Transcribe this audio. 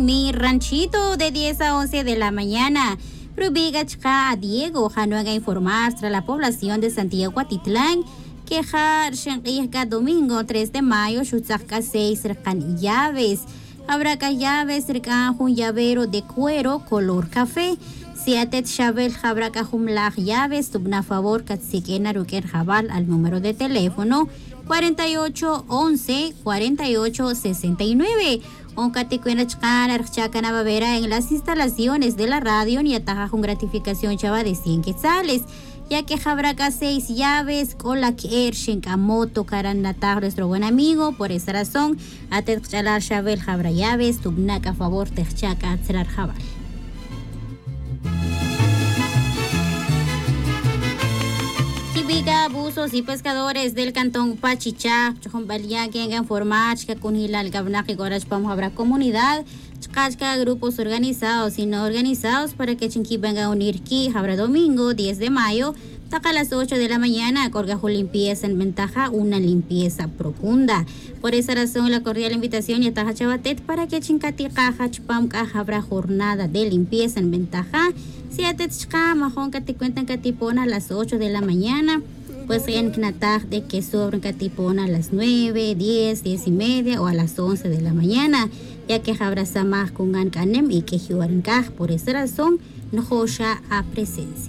mi ranchito de 10 a 11 de la mañana. Rubiga Chka a Diego, Januega informar tras la población de Santiago Atitlán, que Shanqiyaka domingo 3 de mayo, Shutzaka 6 cercan llaves. Habrá llaves cerca un llavero de cuero color café. Si atet Shabel habrá cajumlag llaves, tubna favor katsikena ruker jabal al número de teléfono 48 11 48 69. Oncaticuena chkan archacana babera en las instalaciones de la radio ni ataja con gratificación chava de 100 quetzales, ya que habrá 6 llaves con la que Ershenkamoto Karan Natar, nuestro buen amigo. Por esa razón, atet chalar Shabel habrá llaves, tubnaca favor techaka atzelar jabal. Abusos y pescadores del cantón Pachichá, Choconbalía, que en formar, que con Hilal Gabna, que ahora vamos a habrá comunidad, grupos organizados y no organizados para que Chinqui venga a unir aquí, habrá domingo 10 de mayo, taca a las 8 de la mañana, corgajo limpieza en ventaja, una limpieza profunda. Por esa razón, la cordial invitación y ataja Chabatet para que Chincati Caja Chpamca habrá jornada de limpieza en ventaja. Si atetchka majón que te cuentan que tipona a las 8 de la mañana, pues en Knataj de que sobran que tipona a las 9, 10, 10 y media o a las 11 de la mañana, ya que habrá samaj con Ankanem y que Juarenkaj. Por esa razón, no joya a presencia.